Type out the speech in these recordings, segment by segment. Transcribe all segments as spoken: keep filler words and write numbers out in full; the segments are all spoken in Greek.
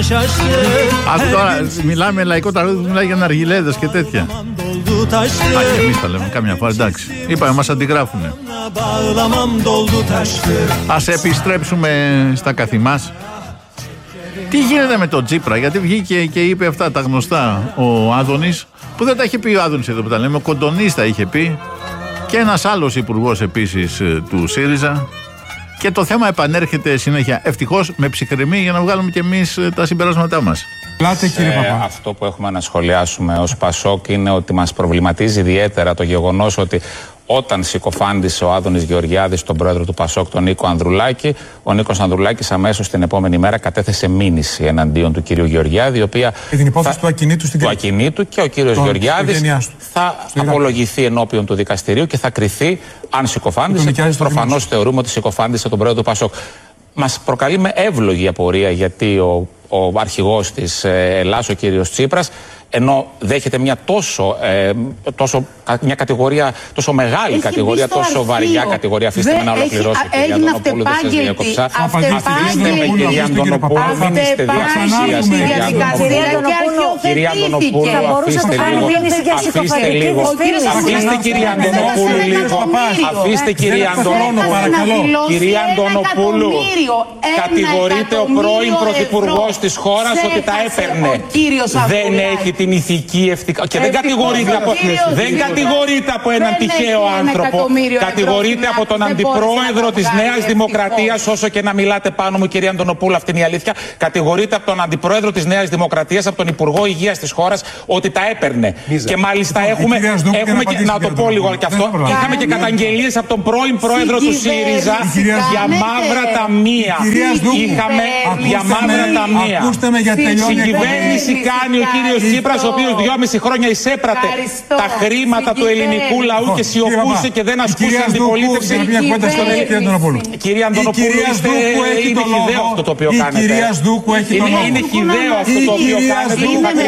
Άκου τώρα, μιλάμε λαϊκό τραγούδι, μιλάει για ναργιλέδες και τέτοια. Α, και εμείς τα λέμε καμιά φορά, εντάξει. Είπαμε, μας αντιγράφουνε. Ας επιστρέψουμε στα καθημάς. Τι γίνεται με τον Τσίπρα, γιατί βγήκε και είπε αυτά τα γνωστά ο Άδωνης, που δεν τα είχε πει ο Άδωνης εδώ που τα λέμε, ο Κοντονής τα είχε πει, και ένας άλλος υπουργός επίσης του ΣΥΡΙΖΑ. Και το θέμα επανέρχεται συνέχεια, ευτυχώς με ψυχραιμία, για να βγάλουμε και εμείς τα συμπεράσματά μας. Πλάτε, κύριε Παπά. Αυτό που έχουμε να σχολιάσουμε ως Πασόκ είναι ότι μας προβληματίζει ιδιαίτερα το γεγονός ότι όταν συκοφάντησε ο Άδωνης Γεωργιάδης τον πρόεδρο του Πασόκ, τον Νίκο Ανδρουλάκη, ο Νίκος Ανδρουλάκης αμέσως την επόμενη μέρα κατέθεσε μήνυση εναντίον του κυρίου Γεωργιάδη, η οποία. Και την υπόθεση θα... του ακινήτου στην Κρήτη. Του ακινήτου, και ο κύριος Γεωργιάδης θα απολογηθεί ενώπιον του δικαστηρίου και θα κριθεί αν συκοφάντησε. Προφανώς θεωρούμε ότι συκοφάντησε τον πρόεδρο του Πασόκ. Μας προκαλεί με εύλογη απορία γιατί ο, ο αρχηγός της ε, Ελλάς, ο κύριος Τσίπρας, ενώ δέχεται μια τόσο, ε, τόσο μια κατηγορία, τόσο μεγάλη έχει κατηγορία, τόσο βαριά κατηγορία. Αφήστε με να ολοκληρώσω, κυρία Αντωνοπούλου, δεν σας διακόψα. Αφήστε με, κυρία Αντωνοπούλου, μην είστε διαχρησίας, κυρία Αντωνοπούλου, αφήστε λίγο, αφήστε λίγο, αφήστε κυρία Αντωνοπούλου λίγο, αφήστε κυρία Αντωνοπούλου, κυρία Αντωνοπούλου, κατηγορείται ο πρώην πρωθυπουργός της χώρας ότι τα έπαιρνε. Δεν έχει την ηθική ευθυκά. Και δεν κατηγορείται από, δεν κατηγορείται από έναν τυχαίο άνθρωπο. Κατηγορείται από τον αντιπρόεδρο της Νέας Δημοκρατίας, όσο και να μιλάτε πάνω μου, κυρία Αντωνοπούλου, αυτή είναι η αλήθεια. Κατηγορείται από τον αντιπρόεδρο της Νέας Δημοκρατίας, από τον Υπουργό Υγείας της χώρας, ότι τα έπαιρνε. Και μάλιστα έχουμε, έχουμε και, να το πω λίγο και αυτό, είχαμε και καταγγελίες από τον πρώην πρόεδρο του ΣΥΡΙΖΑ για μαύρα ταμεία. Είχαμε για μαύρα ταμεία. Συγκυβέρνηση κάνει ο κύριος Τσίπρας, ο οποίος δυόμιση χρόνια εισέπρατε τα χρήματα του ελληνικού λαού και σιωπούσε και δεν ασκούσε αντιπολίτευση. Κυρία Αντωνοπούλου, είναι χυδαίο αυτό το οποίο κάνετε. Είναι χυδαίο αυτό το οποίο κάνετε.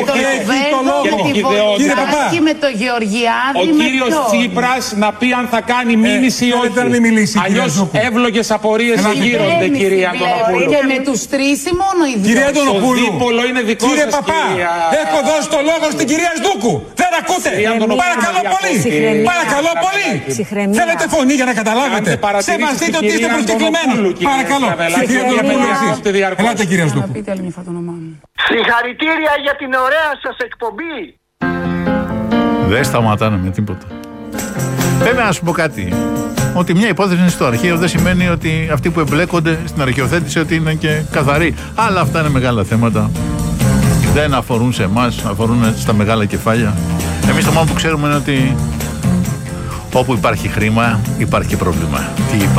Κύριε Παπά, ο κύριος Τσίπρας να πει αν θα κάνει μήνυση ή όχι. Αλλιώς εύλογες απορίες γύρονται, κυρία Αντωνοπούλου. Και με τους τρεις ή μόνο οι δύο. Το δίπολο είναι δικό σας, κυρία. Έχω δώσει το λόγο στην κυρία Σδούκου. Δεν ακούτε. Παρακαλώ πολύ. Παρακαλώ πολύ. Θέλετε φωνή για να καταλάβετε. Σεβαστείτε ότι είστε προσκεκλημένοι. Παρακαλώ. Ελάτε, κυρία Σδούκου. Συγχαρητήρια για την ωραία σας εκπομπή. Δεν σταματάνε με τίποτα. Βέβαια, να σου πω κάτι. Ότι μια υπόθεση είναι στο αρχείο δεν σημαίνει ότι αυτοί που εμπλέκονται στην αρχαιοθέτηση ότι είναι και καθαροί. Αλλά αυτά είναι μεγάλα θέματα. Δεν αφορούν σε εμάς, αφορούν στα μεγάλα κεφάλια. Εμείς το μόνο που ξέρουμε είναι ότι όπου υπάρχει χρήμα υπάρχει και πρόβλημα. Τι είπα.